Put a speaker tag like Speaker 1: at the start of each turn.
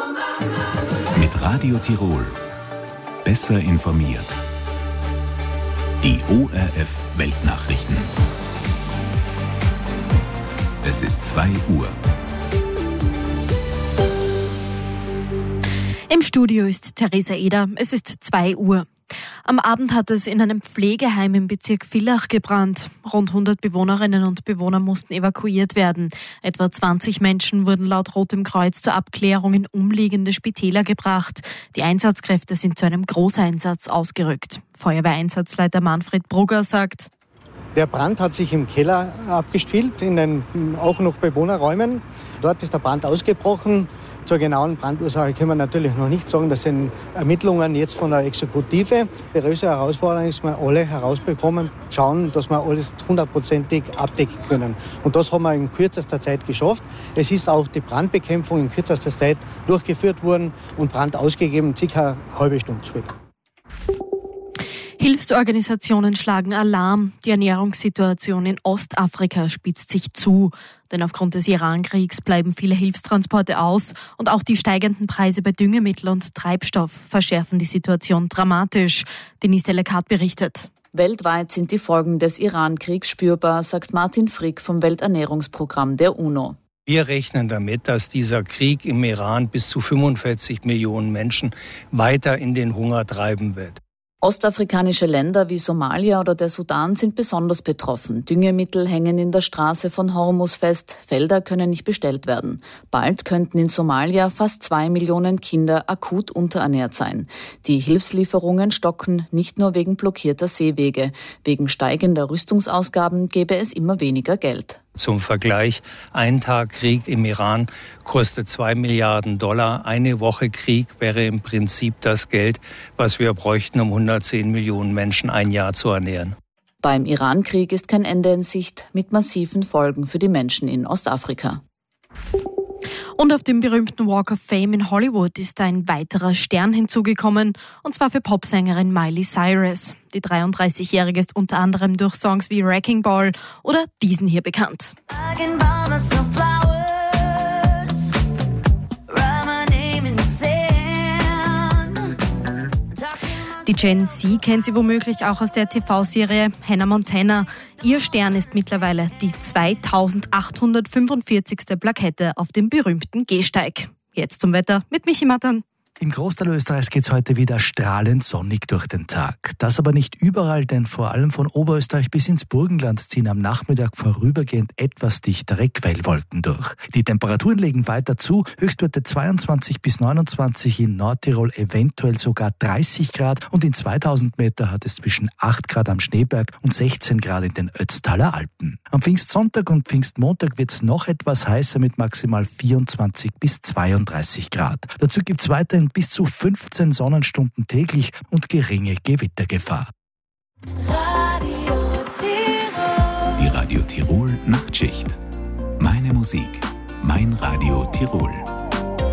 Speaker 1: Mit Radio Tirol. Besser informiert. Die ORF Weltnachrichten. Es ist 2 Uhr.
Speaker 2: Im Studio ist Theresa Eder. Es ist 2 Uhr. Am Abend hat es in einem Pflegeheim im Bezirk Villach gebrannt. Rund 100 Bewohnerinnen und Bewohner mussten evakuiert werden. Etwa 20 Menschen wurden laut Rotem Kreuz zur Abklärung in umliegende Spitäler gebracht. Die Einsatzkräfte sind zu einem Großeinsatz ausgerückt. Feuerwehreinsatzleiter Manfred Brugger sagt:
Speaker 3: Der Brand hat sich im Keller abgespielt, in den auch noch Bewohnerräumen. Dort ist der Brand ausgebrochen. Zur genauen Brandursache können wir natürlich noch nicht sagen. Das sind Ermittlungen jetzt von der Exekutive. Die größte Herausforderung ist, dass wir alle herausbekommen, schauen, dass wir alles 100%ig abdecken können. Und das haben wir in kürzester Zeit geschafft. Es ist auch die Brandbekämpfung in kürzester Zeit durchgeführt worden und Brand ausgegeben, circa eine halbe Stunde später.
Speaker 2: Hilfsorganisationen schlagen Alarm. Die Ernährungssituation in Ostafrika spitzt sich zu. Denn aufgrund des Iran-Kriegs bleiben viele Hilfstransporte aus und auch die steigenden Preise bei Düngemittel und Treibstoff verschärfen die Situation dramatisch. Denise Lekat berichtet.
Speaker 4: Weltweit sind die Folgen des Iran-Kriegs spürbar, sagt Martin Frick vom Welternährungsprogramm der UNO.
Speaker 5: Wir rechnen damit, dass dieser Krieg im Iran bis zu 45 Millionen Menschen weiter in den Hunger treiben wird.
Speaker 4: Ostafrikanische Länder wie Somalia oder der Sudan sind besonders betroffen. Düngemittel hängen in der Straße von Hormuz fest, Felder können nicht bestellt werden. Bald könnten in Somalia fast 2 Millionen Kinder akut unterernährt sein. Die Hilfslieferungen stocken nicht nur wegen blockierter Seewege. Wegen steigender Rüstungsausgaben gäbe es immer weniger Geld.
Speaker 5: Zum Vergleich, ein Tag Krieg im Iran kostet $2 Milliarden. Eine Woche Krieg wäre im Prinzip das Geld, was wir bräuchten, um 110 Millionen Menschen ein Jahr zu ernähren.
Speaker 4: Beim Iran-Krieg ist kein Ende in Sicht, mit massiven Folgen für die Menschen in Ostafrika.
Speaker 2: Und auf dem berühmten Walk of Fame in Hollywood ist ein weiterer Stern hinzugekommen, und zwar für Popsängerin Miley Cyrus. Die 33-Jährige ist unter anderem durch Songs wie Wrecking Ball oder diesen hier bekannt. Die Gen Z kennt sie womöglich auch aus der TV-Serie Hannah Montana. Ihr Stern ist mittlerweile die 2845. Plakette auf dem berühmten Gehsteig. Jetzt zum Wetter mit Michi Mattern.
Speaker 6: Im Großteil Österreichs geht es heute wieder strahlend sonnig durch den Tag. Das aber nicht überall, denn vor allem von Oberösterreich bis ins Burgenland ziehen am Nachmittag vorübergehend etwas dichtere Quellwolken durch. Die Temperaturen legen weiter zu, Höchstwerte 22 bis 29, in Nordtirol eventuell sogar 30 Grad und in 2000 Meter hat es zwischen 8 Grad am Schneeberg und 16 Grad in den Ötztaler Alpen. Am Pfingstsonntag und Pfingstmontag wird es noch etwas heißer mit maximal 24 bis 32 Grad. Dazu gibt es weiterhin bis zu 15 Sonnenstunden täglich und geringe Gewittergefahr.
Speaker 1: Die Radio Tirol Nachtschicht. Meine Musik, mein Radio Tirol.